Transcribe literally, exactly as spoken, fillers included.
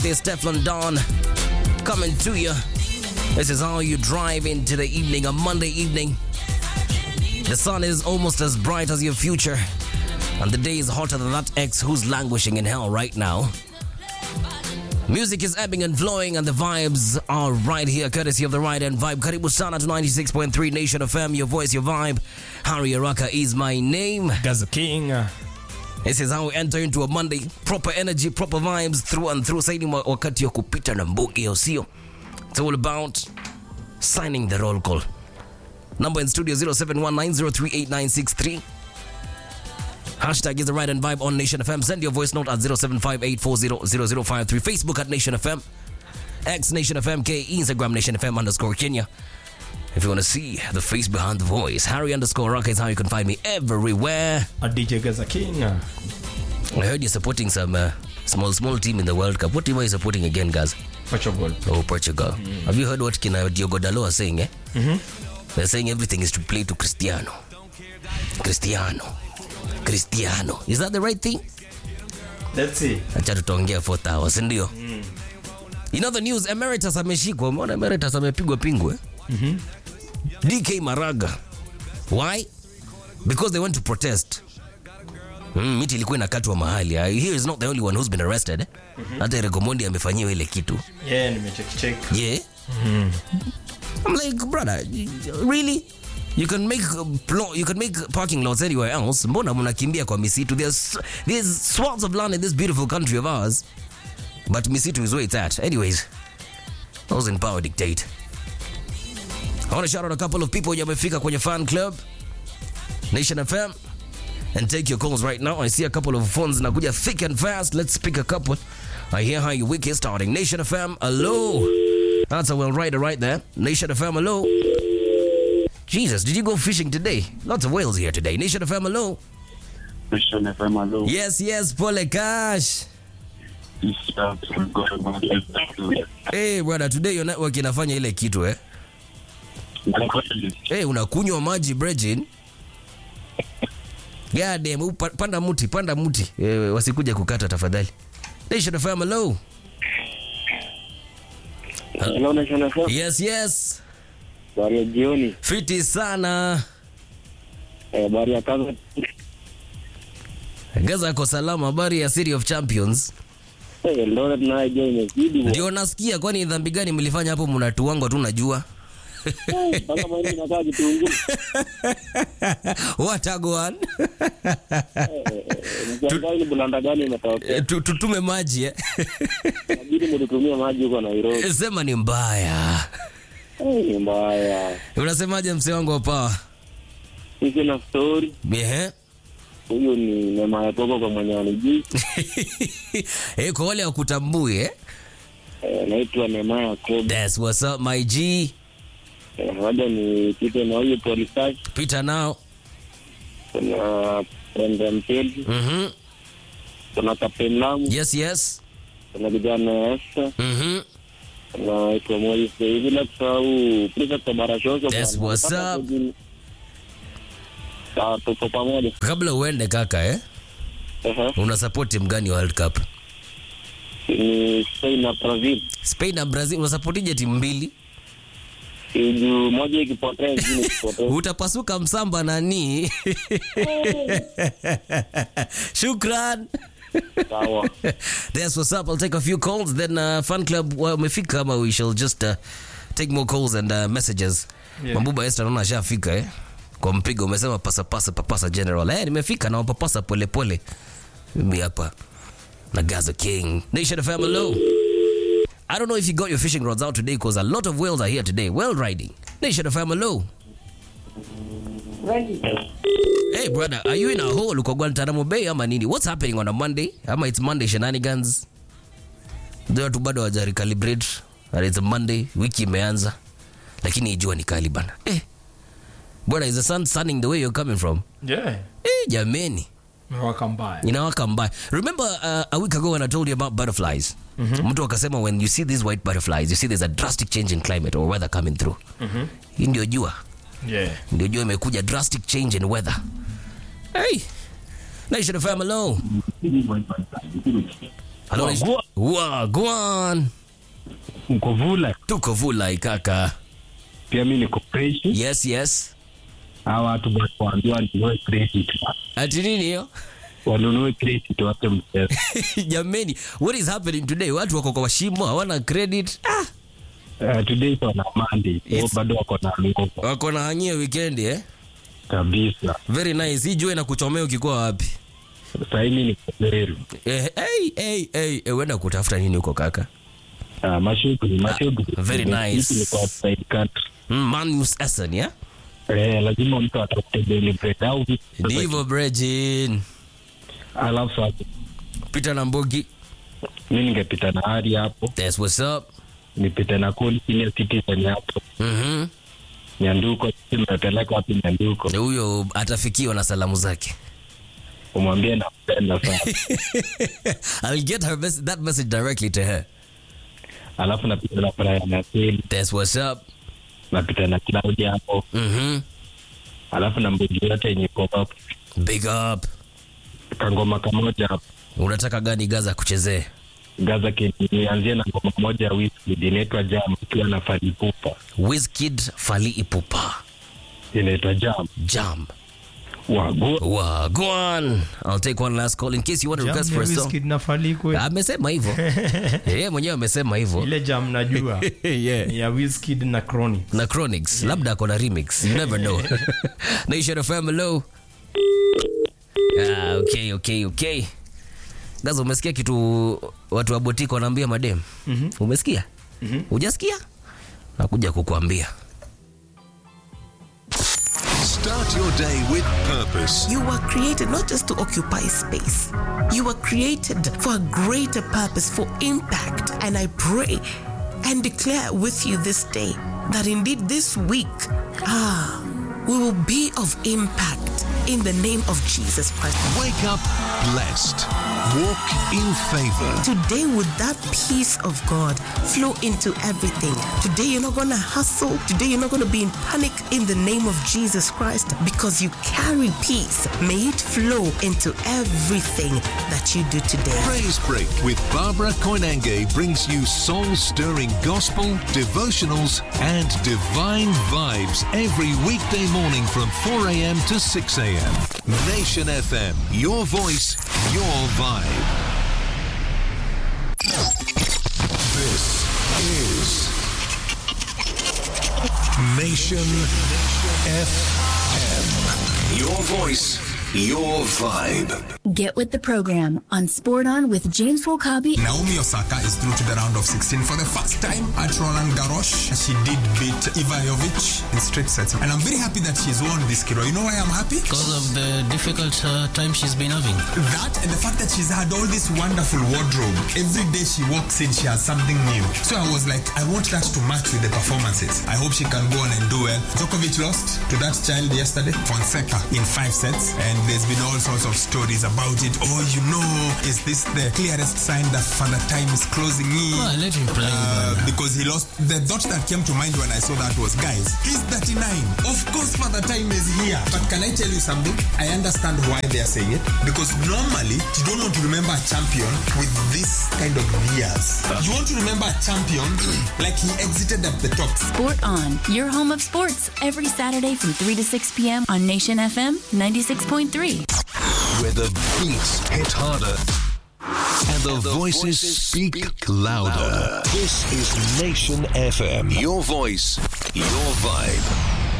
This Teflon Don coming to you. This is how you drive into the evening, a Monday evening. The sun is almost as bright as your future, and the day is hotter than that ex who's languishing in hell right now. Music is ebbing and flowing, and the vibes are right here, courtesy of the Right End Vibe. Karibu sana to ninety-six point three Nation F M, your voice, your vibe. Harry Araka is my name. Gaza King. This is how we enter into a Monday. Proper energy, proper vibes through and through. Saidi wakati ya kupita na mbugi ya usio. It's all about signing the roll call. Number in studio zero seven one nine zero three eight nine six three. Hashtag is the Right and Vibe on Nation F M. Send your voice note at zero seven five eight four zero zero zero five three. Facebook at Nation F M. X Nation F M K. Instagram Nation F M underscore Kenya. If you want to see the face behind the voice, Harry underscore Rock is how you can find me everywhere. A D J Gaza King. I heard you're supporting some uh, small, small team in the World Cup. What team are you supporting again, guys? Portugal. Oh, Portugal. Mm. Have you heard what Kina Diogo Dalot are saying, eh? Mm-hmm. They're saying everything is to play to Cristiano. Cristiano. Cristiano. Is that the right thing? Let's see. Acha tutaongea four hours, ndio. Mm. In other news, Emeritus ameshikwa. Mbona Emeritus amepigwa pingu, eh? Mhm. D K Maraga. Why? Because they went to protest. Mm, miti ilikuwa inakatwa mahali. Uh, here is not the only one who's been arrested. Eh? Mm-hmm. Hata Eric Omondi amefanyiwa ile kitu. Yeah, nimecheck check. Yeah. Mm. I'm like, brother, really? You can make uh, pl- you can make parking lots anywhere else. Mbona mnakimbia kwa misitu? There's there's swaths of land in this beautiful country of ours. But misitu is where it's at. Anyways, those in power dictate. I want to shout out a couple of people wamefika kwenye fan club Nation F M and take your calls right now. I see a couple of phones nakuja thick and fast. Let's pick a couple. I hear how your week is starting. Nation F M, hello. That's a well rider right there. Nation F M, hello. Jesus, did you go fishing today? Lots of whales here today. Nation F M, hello. Nation F M, hello. Yes, yes, Pole Cash. Hey, brother, today your network inafanya ile kitu, eh? Hey, unakunywa maji Brejin? God damn, panda muti, panda muti. Eh, wasikuja kukata tafadhali. Nation F M, hello. Hello, Nation F M. Yes, yes. Bari ya jioni. Fiti sana. Eh, bari ya kaza. Gaza kwa salama, habari ya City of Champions. Eh, ndio na jioni imezidi. Ndio nasikia, kwani dhambi gani mlifanya hapo mnatuangwa tu najua? Bana mimi nataka kitunguu. What a go on? Tungai bulanda gani umetoka? Tutume maji, eh. Inabidi mtutumie maji huko Nairobi. Sema ni mbaya. Eh, ni mbaya. Unasemaje mzee wangu hapa? Hizi na story. Ehe. Huyo ni Neema ya Togo kwa mwenye anijui. Eh, kwa wale wakutambui, eh? Eh, naitwa Neema ya Togo. That's what's up my G. Eh, wada ni kitu na huyo police. Peter now. Kuna Brenda Mpeli. Mhm. Kuna Captain Lamu. Yes, yes. Kuna kijana Esther. Mhm. Na iko Moise hivi na kusahau Prefect Barashoso. That's what's up. Sawa, tuko pamoja. Kabla uende kaka, eh? Ehe. Una support timu gani World Cup? Ni Spain na Brazil. Spain na Brazil. Una supportije timu mbili? Hiyo moja ikipotea nyingine ikipotea. Utapasuka msamba nani? Shukran. Sawa. That's what's up. I'll take a few calls. Then uh, fan club wamefika ama we shall just uh, take more calls and uh, messages. Yeah. Mambuba Esther naona ashafika, eh? Kwa mpigo umesema pasa pasa papasa general. Eh, nimefika na papasa pole pole. Mimi hapa na Gaza King. Nation of Family low. I don't know if you got your fishing rods out today because a lot of whales are here today. Whale riding. Nation of Family low. Ready. Hey brother, are you in a hole uko Guantanamo Bay ama nini? What's happening on a Monday? Ama it's Monday shenanigans. Ndio tu bado hawaja recalibrate. And it's a Monday, wiki imeanza. Lakini jua ni kali bana. Eh. Brother, is the sun sunning the way you're coming from? Yeah. Eh, jameni. Inawaka mbaya. Inawaka mbaya. Remember uh, a week ago when I told you about butterflies? Mm-hmm. Mtu akasema when you see these white butterflies, you see there's a drastic change in climate or weather coming through. Mhm. Hii ndio jua. Yeah. Ndio jua imekuja drastic change in weather. Hey. Nation of Family low. Hello. Wagwan. Wagwan. Mko Vula. Tuko Vula kaka. Pia mimi niko fresh. Yes, yes. Hawa watu bado waambiwa wanunue credit. Ati nini hiyo? Wanunue credit wape mchezo. Jameni, what is happening today? Watu wako kwa shimo, hawana credit. Ah, Uh, today is on a Monday. So Yes. bado wako na nguvu wako na hanyia weekend eh? kabisa. Very nice. Hii jua inakuchomea ukikuwa wapi? Sasa hivi ni Kweru. Eh, hey, hey, hey, eh, uenda kutafuta nini huko kaka? Ah, mashughuli, mashughuli. very nice. Ni kwa outside country. Mm, man mus Essen, yeah? Eh, lazima mtu atafute daily bread au vitu. Ndivyo Brejin. Alafu sasa Peter Nambogi. mimi ningepita na hadi hapo. That's what's up. Nipite na kuni senior citizen hapo. Mhm. Nyanduko nimepeleka wapi Nyanduko? Huyo atafikiwa na salamu zake. Umwambie napenda sana. I'll get her mes- that message directly to her. Alafu napita na Brian na Seli, That's what's up. napita na Claudia hapo. Mhm. Alafu na mbugi yote yenye pop up. Big up. Kangoma kamoja hapo. Unataka gani Gaza kuchezee? Gaza kinianzie na ngoma moja ya whisky inaitwa Jam ikiwa na Fally Ipupa. Wizkid, Fally Ipupa. Inaitwa Jam. Jam. Wago. Wagwan. I'll take one last call in case you want to Jam request ya for a song. Wizkid na Fally kwe. Amesema hivyo. Yeye mwenyewe amesema hivyo. Ile jam najua. Yeah. Ya Wizkid na Chronic. Na Chronics, labda ako na remix. You never know. Nation F M, hello. Ah, okay, okay, okay. Gaza, umesikia kitu watu wa botiko wanaambia madem? Mhm. Umesikia? Mhm. Hujasikia? Nakuja kukuambia. Start your day with purpose. You were created not just to occupy space. You were created for a greater purpose, for impact. And I pray and declare with you this day that indeed this week, ah, we will be of impact in the name of Jesus Christ. Wake up blessed. Walk in favor. Today, would that peace of God flow into everything? Today, you're not going to hustle. Today, you're not going to be in panic in the name of Jesus Christ because you carry peace. May it flow into everything that you do today. Praise Break with Barbara Koinange brings you soul-stirring gospel, devotionals, and divine vibes every weekday morning from four a.m. to six a.m. Nation F M, your voice, your vibe. This is Nation F M, your voice, your vibe. Get with the program on Sport On with James Wolkabi. Naomi Osaka is through to the round of sixteen for the first time at Roland Garros. She did beat Iva Jovic in straight sets. And I'm very happy that she's won this, Kiro. You know why I'm happy? Because of the difficult uh, time she's been having. That and the fact that she's had all this wonderful wardrobe. Every day she walks in, she has something new. So I was like, I want that to match with the performances. I hope she can go on and do well. Djokovic lost to that child yesterday, Fonseca, in five sets. And there's been all sorts of stories about it. Oh, you know, is this the clearest sign that Father Time is closing in? Oh, let him play. Uh, because he lost. The thought that came to mind when I saw that was, guys, he's thirty-nine. Of course, Father Time is here. But can I tell you something? I understand why they are saying it. Because normally, you don't want to remember a champion with this kind of years. You want to remember a champion like he exited at the top. Sport On, your home of sports, every Saturday from three to six p.m. on Nation F M ninety-six point three. Where the beats hit harder and the, the voices, voices speak, speak louder. louder. This is Nation F M. Your voice, your vibe.